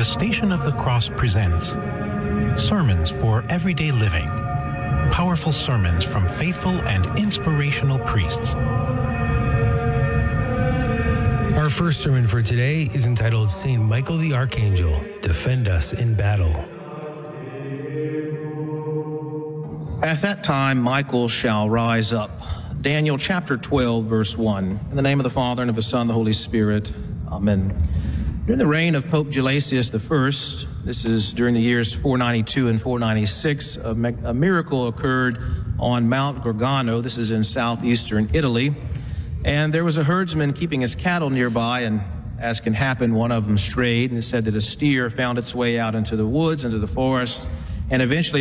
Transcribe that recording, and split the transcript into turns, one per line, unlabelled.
The Station of the Cross presents Sermons for Everyday Living. Powerful sermons from faithful and inspirational priests.
Our first sermon for today is entitled St. Michael the Archangel, Defend Us in Battle.
At that time, Michael shall rise up. Daniel chapter 12, verse 1. In the name of the Father, and of the Son, and the Holy Spirit. Amen. During the reign of Pope Gelasius I, this is during the years 492 and 496, a miracle occurred on Mount Gargano. This is in southeastern Italy. And there was a herdsman keeping his cattle nearby, and as can happen, one of them strayed, and it said that a steer found its way out into the woods, into the forest, and eventually